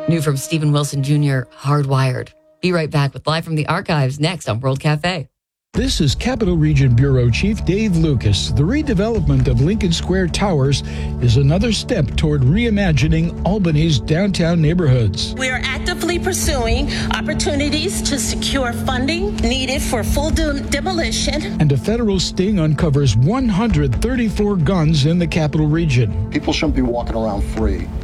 New from Stephen Wilson Jr., Hardwired. Be right back with Live from the Archives next on World Cafe. This is Capital Region Bureau Chief Dave Lucas. The redevelopment of Lincoln Square Towers is another step toward reimagining Albany's downtown neighborhoods. We are actively pursuing opportunities to secure funding needed for full demolition. And a federal sting uncovers 134 guns in the Capital Region. People shouldn't be walking around free.